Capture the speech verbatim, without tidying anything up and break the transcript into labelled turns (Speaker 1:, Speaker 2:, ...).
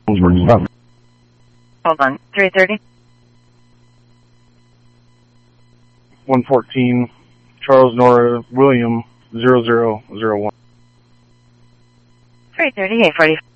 Speaker 1: Hold on. three thirty?
Speaker 2: one fourteen, Charles Nora William, zero zero zero one.
Speaker 1: three thirty, eight forty.